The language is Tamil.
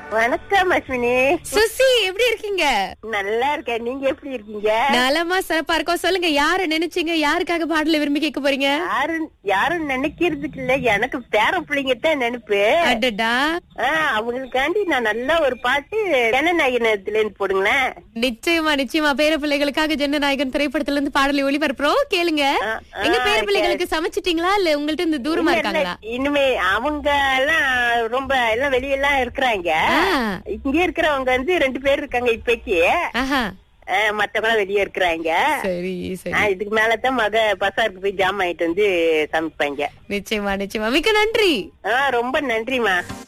வணக்கம் அஸ்வினி. சுசி எப்படி இருக்கீங்க? நல்லா இருக்கேன். நீங்க எப்படி இருக்கீங்க? நலமா சிறப்பா இருக்கோம். சொல்லுங்க, யார நினைச்சீங்க? யாருக்காக பாடல விரும்பி கேட்க போறீங்க? யாரும் நினைக்கிறதுக்கு இல்ல, எனக்கு பேர பிள்ளைங்க தான் நினைப்பு. அடடா, அவங்களுக்காண்டி நான் நல்லா ஒரு பாட்டு ஜனநாயகத்துல இருந்து போடுங்களேன். நிச்சயமா நிச்சயமா. பேர பிள்ளைகளுக்காக ஜனநாயகன் திரைப்படத்துல இருந்து பாடலை ஒளிபரப்புறோம், கேளுங்க. எங்க பேர பிள்ளைகளுக்கு சமைச்சிட்டீங்களா இல்ல உங்கள்ட்ட இருந்து தூரமா இருக்காங்களா? இனிமே அவங்க எல்லாம் ரொம்ப எல்லாம் வெளியெல்லாம் இருக்கிறாங்க. இங்க இருக்கிறவங்க வந்து 2 பேர் இருக்காங்க இப்பைக்கு. மத்தவங்க வெளியே இருக்கிறாங்க. சரி சரி. இதுக்கு மேலதான் மக பசாருக்கு போய் ஜாம் ஆயிட்டு வந்து சமைப்பாங்க. நிச்சயமா நிச்சயமா. மிக்க நன்றி. ரொம்ப நன்றிமா.